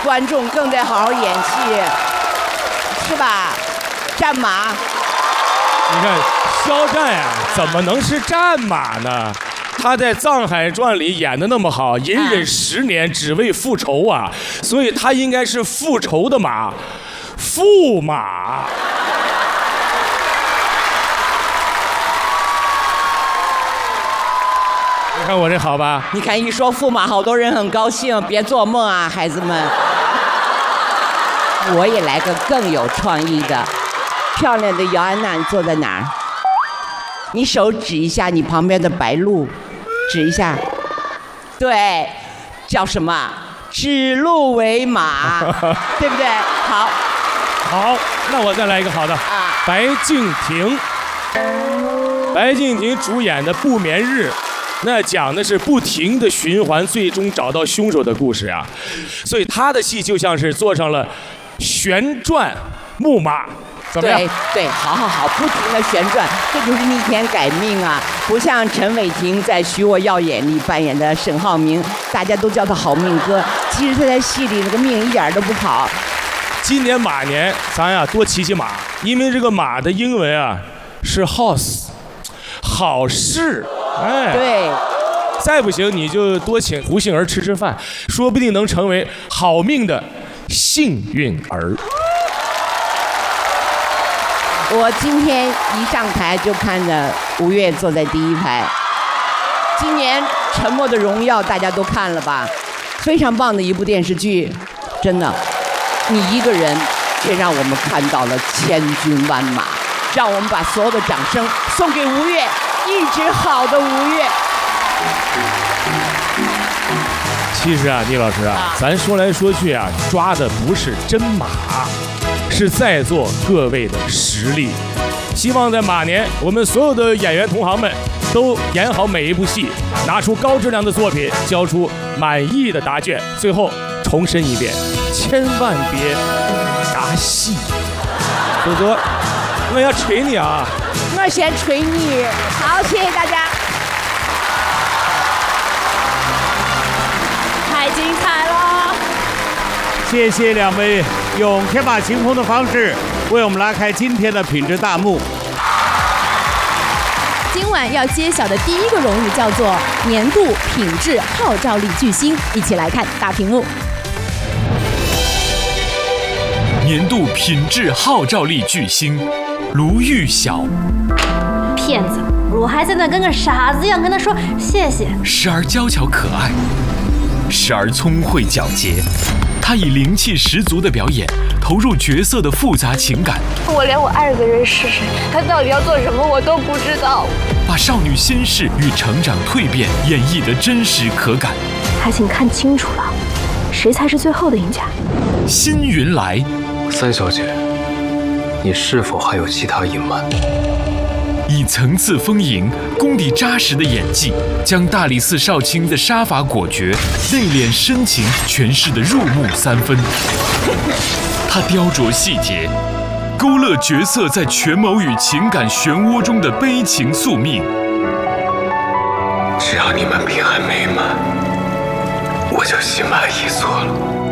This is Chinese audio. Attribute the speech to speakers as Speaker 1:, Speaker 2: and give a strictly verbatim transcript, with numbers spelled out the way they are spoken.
Speaker 1: 观众更得好好演戏，是吧？战马。
Speaker 2: 你看肖战呀、啊，怎么能是战马呢？他在《藏海传》里演的那么好，隐忍十年只为复仇啊，所以他应该是复仇的马，驸马。你看我这好吧？
Speaker 1: 你看一说驸马，好多人很高兴，别做梦啊，孩子们。我也来个更有创意的。漂亮的姚安娜，你坐在哪儿？你手指一下你旁边的白鹿，指一下。对，叫什么？指鹿为马，对不对？好，
Speaker 2: 好，那我再来一个好的。啊，白敬亭。白敬亭主演的《不眠日》，那讲的是不停的循环，最终找到凶手的故事啊。所以他的戏就像是坐上了旋转木马。
Speaker 1: 对对，好好好，不停的旋转，这就是逆天改命啊！不像陈伟霆在《许我耀眼》里扮演的沈浩明，大家都叫他好命哥，其实他在戏里那个命一点都不好。
Speaker 2: 今年马年，咱呀多骑骑马，因为这个马的英文啊是 horse， 好事。哎，
Speaker 1: 对。
Speaker 2: 再不行你就多请胡杏儿吃吃饭，说不定能成为好命的幸运儿。
Speaker 1: 我今天一上台就看着吴越坐在第一排。今年《沉默的荣耀》大家都看了吧？非常棒的一部电视剧，真的。你一个人却让我们看到了千军万马，让我们把所有的掌声送给吴越，一直好的吴越。
Speaker 2: 其实啊，倪老师啊，啊咱说来说去啊，抓的不是真马。是在座各位的实力，希望在马年，我们所有的演员同行们都演好每一部戏，拿出高质量的作品，交出满意的答卷。最后重申一遍，千万别打戏，否则我要捶你啊！
Speaker 1: 我先捶你。好，谢谢大家。
Speaker 3: 太精彩了！
Speaker 4: 谢谢两位用天马行空的方式为我们拉开今天的品质大幕。
Speaker 3: 今晚要揭晓的第一个荣誉叫做年度品质号召力巨星，一起来看大屏幕。
Speaker 5: 年度品质号召力巨星卢昱晓。
Speaker 6: 骗子！我还在那跟个傻子一样跟他说谢谢。
Speaker 5: 时而娇巧可爱，时而聪慧皎洁。他以灵气十足的表演，投入角色的复杂情感。
Speaker 6: 我连我爱的人是谁，他到底要做什么，我都不知道。
Speaker 5: 把少女心事与成长蜕变演绎得真实可感。
Speaker 6: 还请看清楚了，谁才是最后的赢家？
Speaker 5: 辛云来。
Speaker 7: 三小姐，你是否还有其他隐瞒？
Speaker 5: 以层次丰盈、功底扎实的演技，将大理寺少卿的杀伐果决、内敛深情诠释得入木三分。他雕琢细节，勾勒角色在权谋与情感漩涡中的悲情宿命。
Speaker 7: 只要你们平安美满，我就心满意足了。